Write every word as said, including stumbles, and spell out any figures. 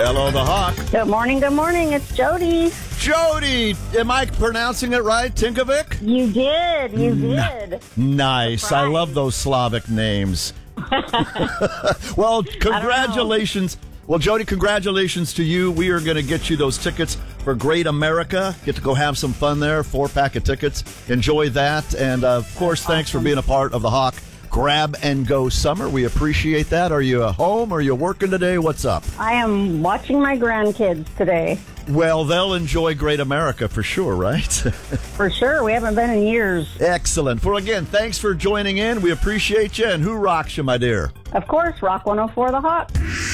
Hello, the Hawk. Good morning, good morning. It's Jody. Jody, am I pronouncing it right? Tinkovic? You did. You did. Nice. Surprise. I love those Slavic names. Well, congratulations. Well, Jody, congratulations to you. We are going to get you those tickets for Great America. Get to go have some fun there. Four pack of tickets. Enjoy that. And, uh, of course, That's thanks awesome. for being a part of the Hawk Grab and Go Summer. We appreciate that. Are you at home? Are you working today? What's up? I am watching my grandkids today. Well, they'll enjoy Great America for sure, right? For sure. We haven't been in years. Excellent. Well, again, thanks for joining in. We appreciate you. And who rocks you, my dear? Of course, Rock one oh four The Hawk.